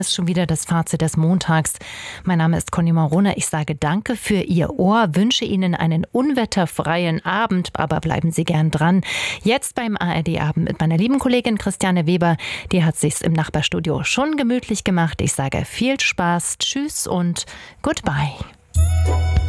Ist schon wieder das Fazit des Montags. Mein Name ist Conny Marona. Ich sage danke für Ihr Ohr, wünsche Ihnen einen unwetterfreien Abend, aber bleiben Sie gern dran. Jetzt beim ARD-Abend mit meiner lieben Kollegin Christiane Weber. Die hat sich's im Nachbarstudio schon gemütlich gemacht. Ich sage viel Spaß, tschüss und goodbye.